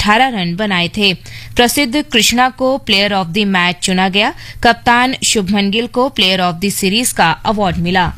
18 run बनाए थे। प्रसिद्ध कृष्णा को प्लेयर ऑफ द मैच चुना गया। कप्तान शुभमन गिल को प्लेयर ऑफ द सीरीज का अवार्ड मिला।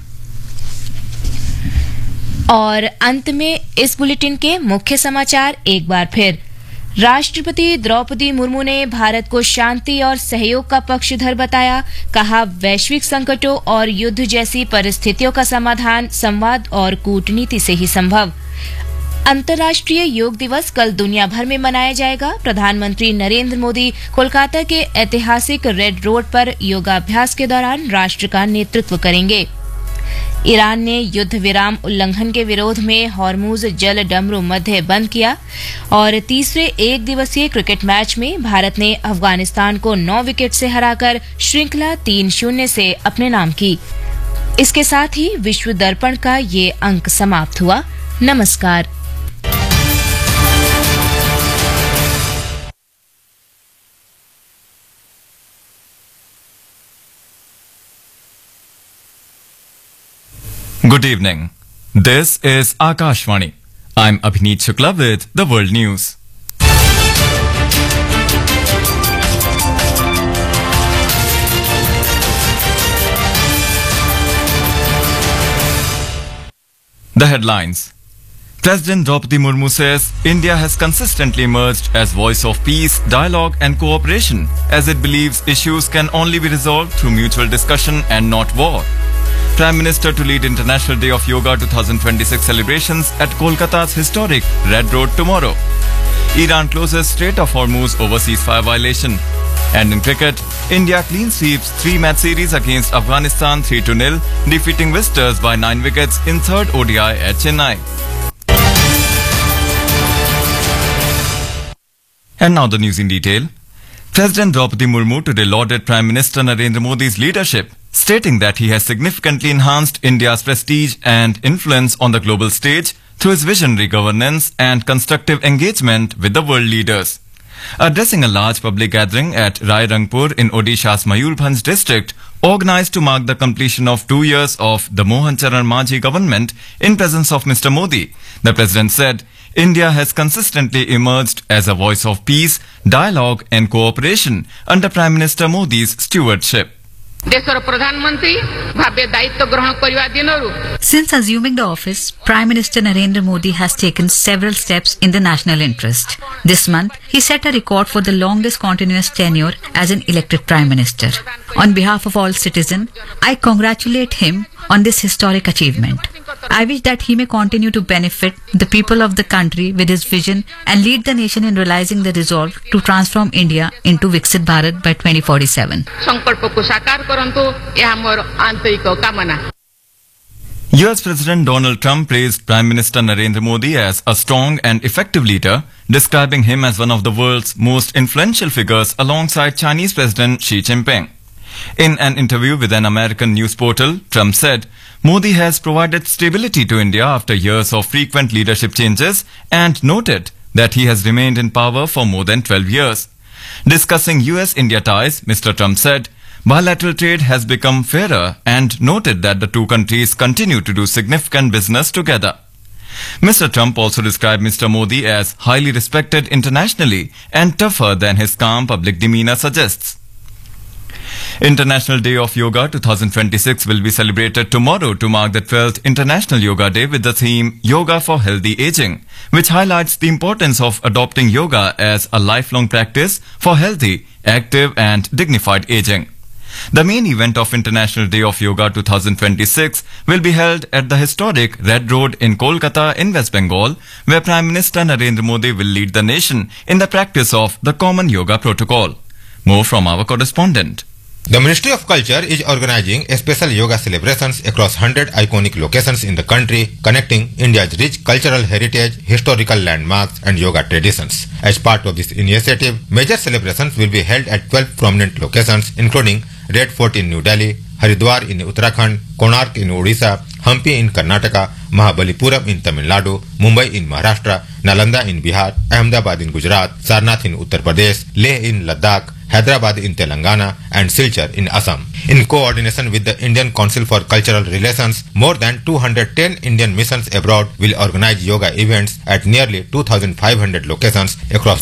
और अंत में इस बुलेटिन के मुख्य समाचार एक बार फिर। राष्ट्रपति द्रौपदी मुर्मू ने भारत को शांति और सहयोग का पक्षधर बताया। कहा, वैश्विक संकटों और युद्ध जैसी परिस्थितियों का समाधान संवाद और कूटनीति से ही संभव। अंतर्राष्ट्रीय योग दिवस कल दुनिया भर में मनाया जाएगा। प्रधानमंत्री नरेंद्र मोदी कोलकाता के ऐतिहासिक रेड रोड पर योगाभ्यास के दौरान राष्ट्र का नेतृत्व करेंगे। ईरान ने युद्ध विराम उल्लंघन के विरोध में हॉर्मुज जल डमरू मध्य बंद किया। और तीसरे एक दिवसीय क्रिकेट मैच में भारत ने अफगानिस्तान को 9 विकेट से हराकर श्रृंखला 3-0 से अपने नाम की। इसके साथ ही विश्व दर्पण का ये अंक समाप्त हुआ। नमस्कार। Good evening. This is Akashvani. I'm Abhineet Shukla with the World News. The headlines. President Draupadi Murmu says India has consistently emerged as voice of peace, dialogue and cooperation, as it believes issues can only be resolved through mutual discussion and not war. Prime Minister to lead International Day of Yoga 2026 celebrations at Kolkata's historic Red Road tomorrow. Iran closes Strait of Hormuz over ceasefire violation. And in cricket, India clean sweeps 3-match series against Afghanistan 3-0, defeating visitors by 9 wickets in third ODI at Chennai. And now the news in detail. President Draupadi Murmu today lauded Prime Minister Narendra Modi's leadership, stating that he has significantly enhanced India's prestige and influence on the global stage through his visionary governance and constructive engagement with the world leaders. Addressing a large public gathering at Rai Rangpur in Odisha's Mayurbhanj district, organized to mark the completion of 2 years of the Mohan Charan Majhi government in presence of Mr. Modi, the president said, India has consistently emerged as a voice of peace, dialogue and cooperation under Prime Minister Modi's stewardship. Since assuming the office, Prime Minister Narendra Modi has taken several steps in the national interest. This month, he set a record for the longest continuous tenure as an elected Prime Minister. On behalf of all citizens, I congratulate him on this historic achievement. I wish that he may continue to benefit the people of the country with his vision and lead the nation in realizing the resolve to transform India into Viksit Bharat by 2047. US President Donald Trump praised Prime Minister Narendra Modi as a strong and effective leader, describing him as one of the world's most influential figures alongside Chinese President Xi Jinping. In an interview with an American news portal, Trump said, Modi has provided stability to India after years of frequent leadership changes and noted that he has remained in power for more than 12 years. Discussing US-India ties, Mr. Trump said, bilateral trade has become fairer and noted that the two countries continue to do significant business together. Mr. Trump also described Mr. Modi as highly respected internationally and tougher than his calm public demeanor suggests. International Day of Yoga 2026 will be celebrated tomorrow to mark the 12th International Yoga Day with the theme Yoga for Healthy Aging, which highlights the importance of adopting yoga as a lifelong practice for healthy, active and dignified aging. The main event of International Day of Yoga 2026 will be held at the historic Red Road in Kolkata in West Bengal, where Prime Minister Narendra Modi will lead the nation in the practice of the Common Yoga Protocol. More from our correspondent. The Ministry of Culture is organizing special yoga celebrations across 100 iconic locations in the country, connecting India's rich cultural heritage, historical landmarks and yoga traditions. As part of this initiative, major celebrations will be held at 12 prominent locations, including Red Fort in New Delhi, Haridwar in Uttarakhand, Konark in Odisha, Hampi in Karnataka, Mahabalipuram in Tamil Nadu, Mumbai in Maharashtra, Nalanda in Bihar, Ahmedabad in Gujarat, Sarnath in Uttar Pradesh, Leh in Ladakh, Hyderabad in Telangana and Silchar in Assam. In coordination with the Indian Council for Cultural Relations, more than 210 Indian missions abroad will organize yoga events at nearly 2,500 locations across